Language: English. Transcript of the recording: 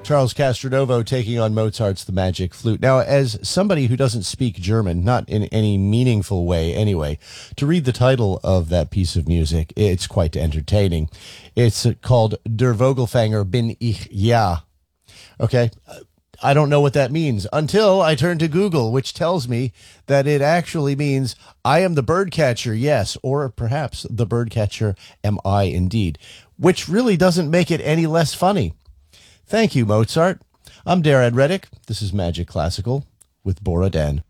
Charles Castronovo taking on Mozart's The Magic Flute. Now, as somebody who doesn't speak German, not in any meaningful way anyway, to read the title of that piece of music, it's quite entertaining. It's called Der Vogelfänger bin ich ja. Okay, I don't know what that means until I turn to Google, which tells me that it actually means I am the bird catcher, yes, or perhaps the bird catcher am I indeed, which really doesn't make it any less funny. Thank you, Mozart. I'm Darren Reddick. This is Magic Classical with Bora Dan.